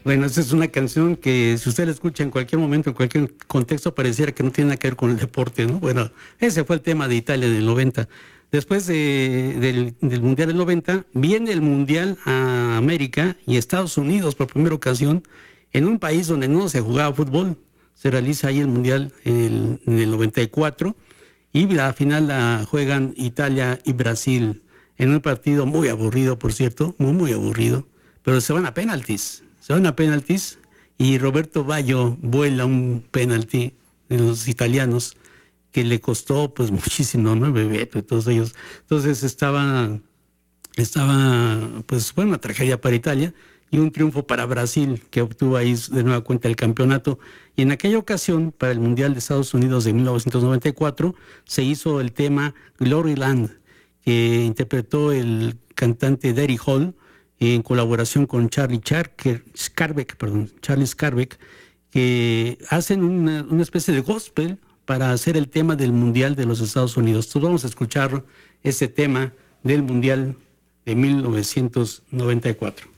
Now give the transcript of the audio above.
Bueno, esa es una canción que si usted la escucha en cualquier momento, en cualquier contexto, pareciera que no tiene nada que ver con el deporte, ¿no? Bueno, ese fue el tema de Italia del 90. Después del Mundial del 90, viene el Mundial a América y Estados Unidos por primera ocasión, en un país donde no se jugaba fútbol. Se realiza ahí el Mundial en el 94 y la final la juegan Italia y Brasil en un partido muy aburrido, por cierto, muy, muy aburrido, pero se van a penaltis y Roberto Baggio vuela un penalti de los italianos que le costó pues muchísimo, ¿no? Bebeto y todos ellos. Entonces pues fue una tragedia para Italia y un triunfo para Brasil, que obtuvo ahí de nueva cuenta el campeonato. Y en aquella ocasión, para el Mundial de Estados Unidos de 1994, se hizo el tema Glory Land, que interpretó el cantante Daddy Hall en colaboración con Charlie Scarbeck, que hacen una especie de gospel para hacer el tema del Mundial de los Estados Unidos. Entonces vamos a escuchar ese tema del Mundial de 1994.